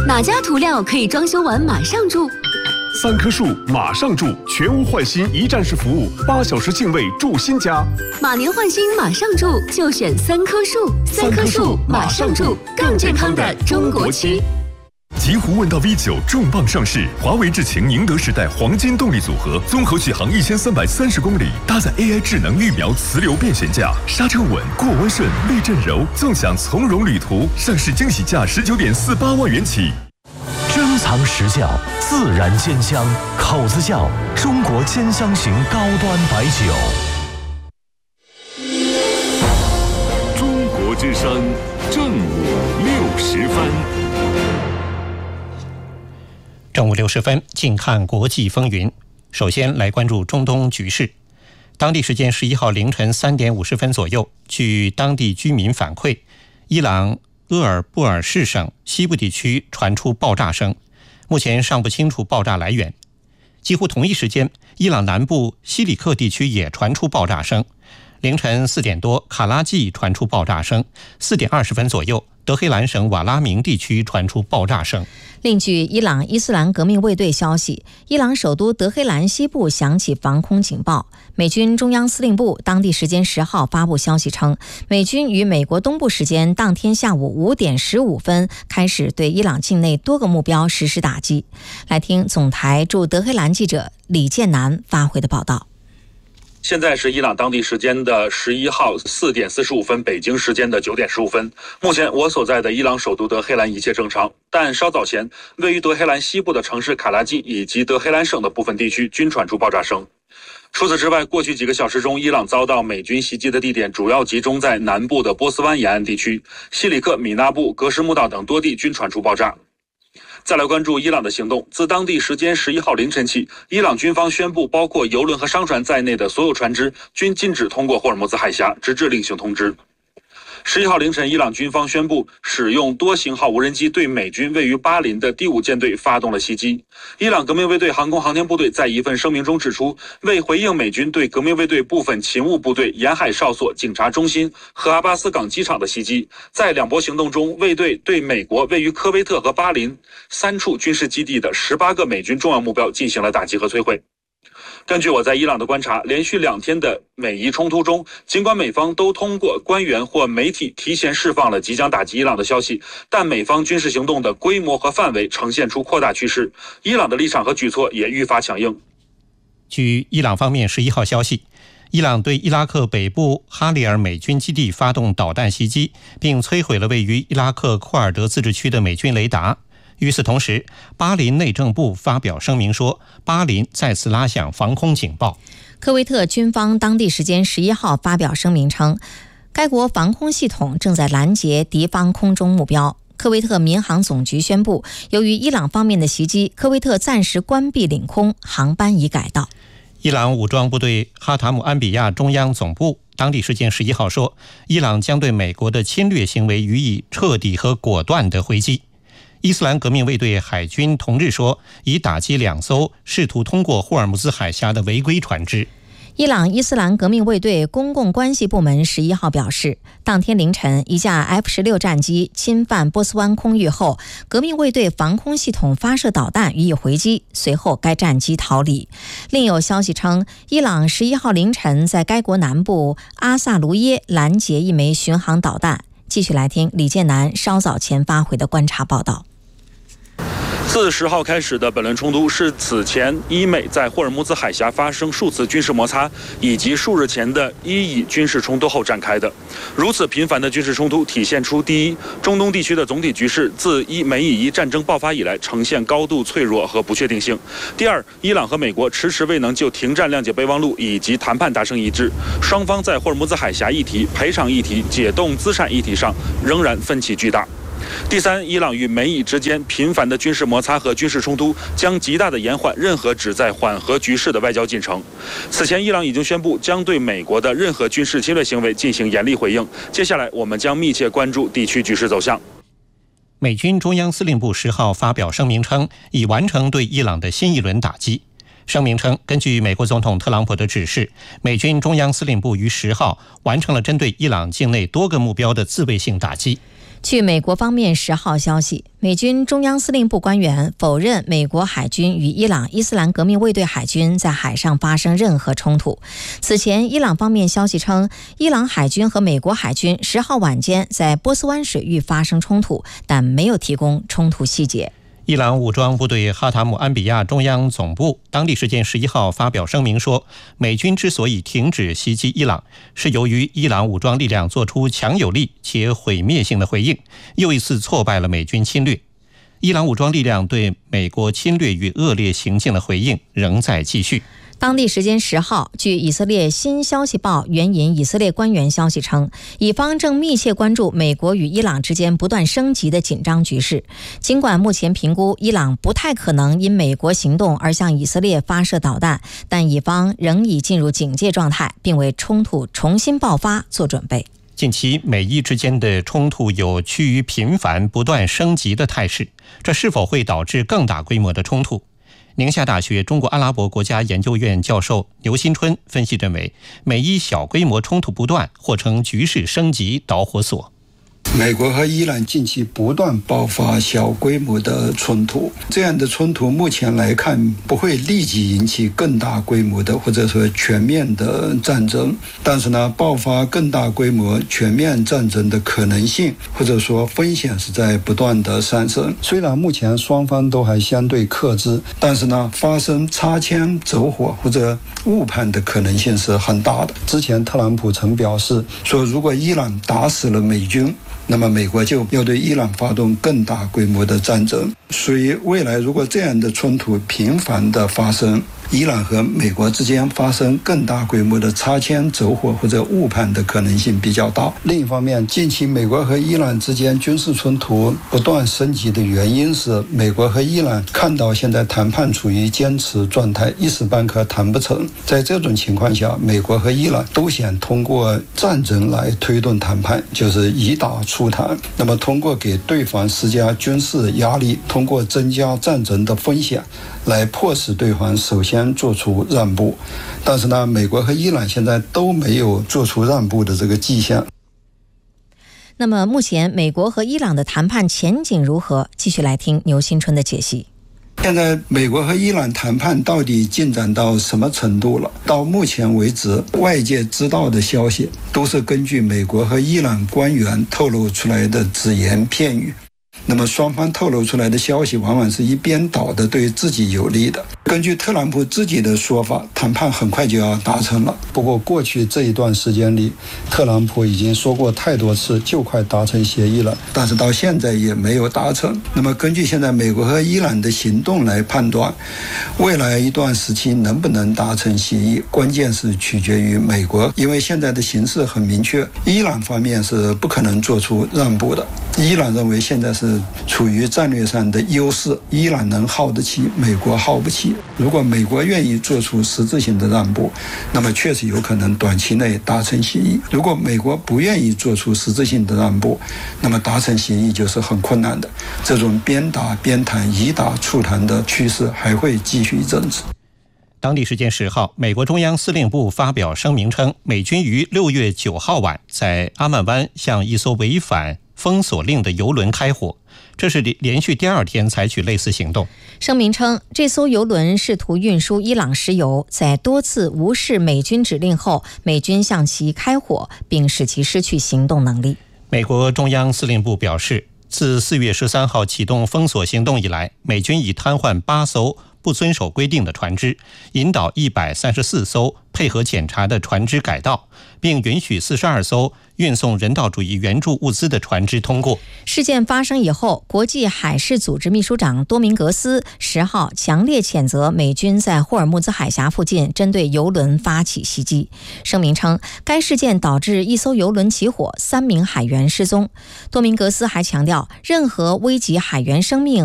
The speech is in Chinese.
哪家涂料可以装修完马上住 ？3棵树马上住，全屋换新一站式服务，8小时净位住新家。 马年换新马上住，就选3棵树。3棵树马上住，更健康的中国区。 极狐问道 V9 重磅上市，华为智擎宁德时代黄金动力组合，综合续航1330公里，搭载 AI 智能预瞄磁流变悬架，刹车稳，过弯顺，避震柔，纵享从容旅途。上市惊喜价19.48万元起。 珍藏实窖，自然兼香，口子窖，中国兼香型高端白酒。 中国之声正午60分。 正午60分，近看国际风云。首先来关注中东局势。当地时间11号凌晨3点50分左右，据当地居民反馈，伊朗鄂尔布尔士省西部地区传出爆炸声，目前尚不清楚爆炸来源。几乎同一时间，伊朗南部西里克地区也传出爆炸声。凌晨4点多，卡拉季传出爆炸声；4点20分左右，德黑兰省瓦拉明地区传出爆炸声。 另据伊朗伊斯兰革命卫队消息，伊朗首都德黑兰西部响起防空警报。美军中央司令部当地时间10号发布消息称，美军于美国东部时间当天下午5点15分开始对伊朗境内多个目标实施打击。来听总台驻德黑兰记者李建南发回的报道。 现在是伊朗当地时间的11号4点45分，北京时间的9点15分。目前我所在的伊朗首都德黑兰一切正常，但稍早前，位于德黑兰西部的城市卡拉季以及德黑兰省的部分地区均传出爆炸声。除此之外，过去几个小时中，伊朗遭到美军袭击的地点主要集中在南部的波斯湾沿岸地区，西里克、米纳布、格什木道等多地均传出爆炸。再来关注伊朗的行动。自当地时间11号凌晨起，伊朗军方宣布，包括油轮和商船在内的所有船只均禁止通过霍尔木兹海峡，直至另行通知。11号凌晨，伊朗军方宣布使用多型号无人机对美军位于巴林的第5舰队发动了袭击。伊朗革命卫队航空航天部队在一份声明中指出，为回应美军对革命卫队部分勤务部队沿海哨所、警察中心和阿巴斯港机场的袭击，在2波行动中，卫队对美国位于科威特和巴林3处军事基地的18个美军重要目标进行了打击和摧毁。根据我在伊朗的观察，连续2天的美伊冲突中，尽管美方都通过官员或媒体提前释放了即将打击伊朗的消息，但美方军事行动的规模和范围呈现出扩大趋势，伊朗的立场和举措也愈发强硬。 据伊朗方面11号消息，伊朗对伊拉克北部哈里尔美军基地发动导弹袭击，并摧毁了位于伊拉克库尔德自治区的美军雷达。与此同时，巴林内政部发表声明说，巴林再次拉响防空警报。 科威特军方当地时间11号发表声明称，该国防空系统正在拦截敌方空中目标。科威特民航总局宣布，由于伊朗方面的袭击，科威特暂时关闭领空，航班已改道。 伊朗武装部队哈塔姆安比亚中央总部当地时间11号说，伊朗将对美国的侵略行为予以彻底和果断的回击。伊斯兰革命卫队海军同日说，已打击2艘试图通过霍尔木兹海峡的违规船只。 伊朗伊斯兰革命卫队公共关系部门11号表示，当天凌晨，一架 F-16战机侵犯波斯湾空域后，革命卫队防空系统发射导弹予以回击，随后该战机逃离。另有消息称，伊朗11号凌晨在该国南部阿萨卢耶拦截一枚巡航导弹。继续来听李建南稍早前发回的观察报道。 自10号开始的本轮冲突是此前伊美在霍尔木兹海峡发生数次军事摩擦，以及数日前的伊以军事冲突后展开的。如此频繁的军事冲突体现出，第一，中东地区的总体局势自美以伊战争爆发以来呈现高度脆弱和不确定性；第二，伊朗和美国迟迟未能就停战谅解备忘录以及谈判达成一致，双方在霍尔木兹海峡议题、赔偿议题、解冻资产议题上仍然分歧巨大。第三，伊朗与美以之间频繁的军事摩擦和军事冲突将极大地延缓任何旨在缓和局势的外交进程。此前，伊朗已经宣布将对美国的任何军事侵略行为进行严厉回应。接下来，我们将密切关注地区局势走向。 美军中央司令部10号发表声明称，已完成对伊朗的新一轮打击。声明称，根据美国总统特朗普的指示，美军中央司令部于10号完成了针对伊朗境内多个目标的自卫性打击。 据美国方面10号消息，美军中央司令部官员否认美国海军与伊朗伊斯兰革命卫队海军在海上发生任何冲突。此前，伊朗方面消息称，伊朗海军和美国海军10号晚间在波斯湾水域发生冲突，但没有提供冲突细节。 伊朗武装部队哈塔姆安比亚中央总部当地时间11号发表声明说，美军之所以停止袭击伊朗，是由于伊朗武装力量做出强有力且毁灭性的回应，又一次挫败了美军侵略。伊朗武装力量对美国侵略与恶劣行径的回应仍在继续。 当地时间10号，据以色列新消息报援引以色列官员消息称，以方正密切关注美国与伊朗之间不断升级的紧张局势。尽管目前评估伊朗不太可能因美国行动而向以色列发射导弹，但以方仍已进入警戒状态，并为冲突重新爆发做准备。 近期美伊之间的冲突有趋于频繁、不断升级的态势，这是否会导致更大规模的冲突？宁夏大学中国阿拉伯国家研究院教授牛新春分析认为，美伊小规模冲突不断，或成局势升级导火索。 美国和伊朗近期不断爆发小规模的冲突，这样的冲突目前来看不会立即引起更大规模的或者说全面的战争，但是呢，爆发更大规模全面战争的可能性或者说风险是在不断的上升。虽然目前双方都还相对克制，但是呢，发生擦枪走火或者误判的可能性是很大的。之前特朗普曾表示说，如果伊朗打死了美军，那么美国就要对伊朗发动更大规模的战争。所以未来如果这样的冲突频繁的发生，伊朗和美国之间发生更大规模的擦枪走火或者误判的可能性比较大。另一方面，近期美国和伊朗之间军事冲突不断升级的原因是，美国和伊朗看到现在谈判处于坚持状态，一时半刻谈不成。在这种情况下，美国和伊朗都想通过战争来推动谈判，就是以打促谈。那么通过给对方施加军事压力，通过增加战争的风险，来迫使对方首先做出让步。但是呢，美国和伊朗现在都没有做出让步的这个迹象。 那么目前美国和伊朗的谈判前景如何？继续来听牛新春的解析。 现在美国和伊朗谈判到底进展到什么程度了？到目前为止，外界知道的消息都是根据美国和伊朗官员透露出来的只言片语。那么双方透露出来的消息往往是一边倒的，对自己有利的。根据特朗普自己的说法，谈判很快就要达成了。不过过去这一段时间里，特朗普已经说过太多次就快达成协议了，但是到现在也没有达成。那么根据现在美国和伊朗的行动来判断，未来一段时期能不能达成协议，关键是取决于美国，因为现在的形势很明确，伊朗方面是不可能做出让步的。伊朗认为现在是处于战略上的优势，伊朗能耗得起，美国耗不起。如果美国愿意做出实质性的让步，那么确实有可能短期内达成协议。如果美国不愿意做出实质性的让步，那么达成协议就是很困难的。这种边打边谈、以打促谈的趋势还会继续一阵子。 当地时间10号，美国中央司令部发表声明称，美军于6月9号晚在阿曼湾向一艘违反封锁令的油轮开火，这是连续第2天采取类似行动。 声明称，这艘油轮试图运输伊朗石油，在多次无视美军指令后，美军向其开火，并使其失去行动能力。 美国中央司令部表示，自4月13号启动封锁行动以来，美军已瘫痪8艘不遵守规定的船只，引导134艘配合检查的船只改道，并允许42艘运送人道主义援助物资的船只通过。 事件发生以后，国际海事组织秘书长多明格斯10号强烈谴责美军在霍尔木兹海峡附近针对油轮发起袭击。声明称，该事件导致一艘油轮起火，3名海员失踪。多明格斯还强调，任何危及海员生命